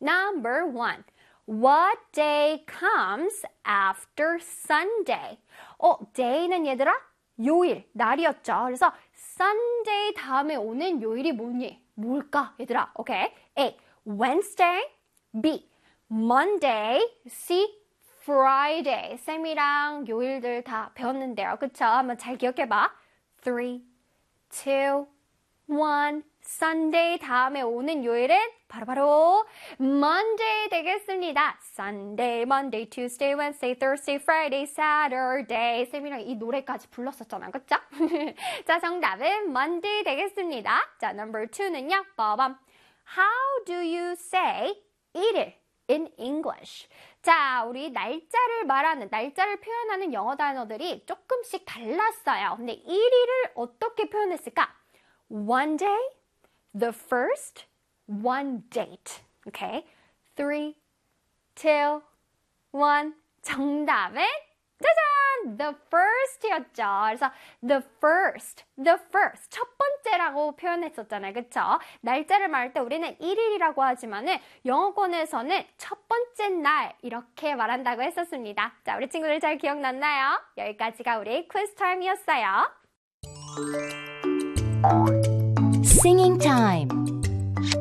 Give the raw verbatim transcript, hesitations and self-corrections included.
Number one. What day comes after Sunday? 어, day는 얘들아? 요일, 날이었죠. 그래서 Sunday 다음에 오는 요일이 뭐니? 뭘까? 얘들아, 오케이. A. Wednesday. B. Monday. C. Friday. 쌤이랑 요일들 다 배웠는데요. 그쵸? 한번 잘 기억해봐. three, two, one. Sunday 다음에 오는 요일은 바로바로 Monday 되겠습니다. Sunday, Monday, Tuesday, Wednesday, Thursday, Friday, Saturday. 쌤이랑 이 노래까지 불렀었잖아요. 그쵸? 자, 정답은 Monday 되겠습니다. 자, number two는요. 빠밤. How do you say 일일 in English? 자, 우리 날짜를 말하는, 날짜를 표현하는 영어 단어들이 조금씩 달랐어요. 근데 일일을 어떻게 표현했을까? One day, the first, one date. Okay? three, two, one. 정답은 짜잔! The first였죠. 그래서 the first, the first. 첫 번째라고 표현했었잖아요. 그쵸? 날짜를 말할 때 우리는 일일이라고 하지만은 영어권에서는 첫 번째 날 이렇게 말한다고 했었습니다. 자, 우리 친구들 잘 기억났나요? 여기까지가 우리 quiz time이었어요. Singing time.